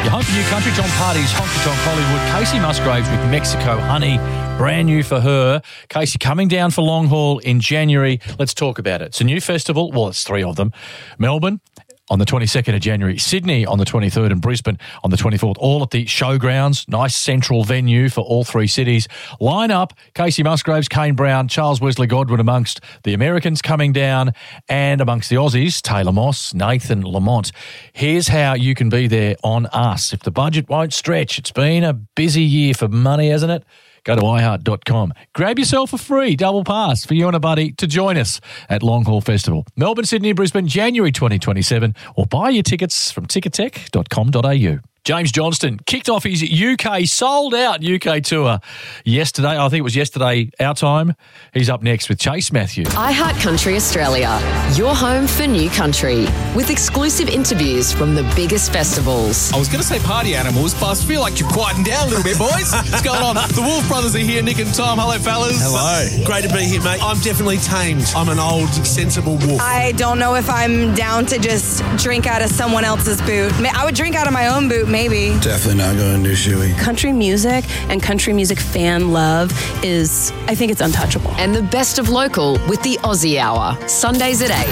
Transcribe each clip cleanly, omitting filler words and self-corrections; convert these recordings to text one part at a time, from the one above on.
Your home for New Country, John Party's Honky Tonk Hollywood. Casey Musgraves with Mexico Honey, brand new for her. Casey coming down for Long Haul in January. Let's talk about it. It's a new festival. Well, it's three of them. Melbourne on the 22nd of January, Sydney on the 23rd and Brisbane on the 24th, all at the Showgrounds. Nice central venue for all three cities. Line up, Casey Musgraves, Kane Brown, Charles Wesley Godwin amongst the Americans coming down, and amongst the Aussies, Taylor Moss, Nathan Lamont. Here's how you can be there on us. If the budget won't stretch, it's been a busy year for money, hasn't it? Go to iHeart.com. Grab yourself a free double pass for you and a buddy to join us at Long Haul Festival. Melbourne, Sydney, Brisbane, January 2027, or buy your tickets from tickettech.com.au. James Johnston kicked off his UK, sold-out UK tour yesterday. I think it was yesterday, our time. He's up next with Chase Matthew. iHeart Country Australia, your home for new country, with exclusive interviews from the biggest festivals. I was going to say party animals, but I feel like you've quietened down a little bit, boys. What's going on? The Wolf Brothers are here, Nick and Tom. Hello, fellas. Hello. Great to be here, mate. I'm definitely tamed. I'm an old, sensible wolf. I don't know if I'm down to just drink out of someone else's boot. I would drink out of my own boot, maybe. Definitely not going to do shoey. Country music and country music fan love is, I think it's untouchable. And the best of local with the Aussie Hour, Sundays at 8.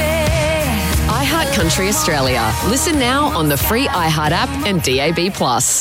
iHeart Country Australia. Listen now on the free iHeart app and DAB+.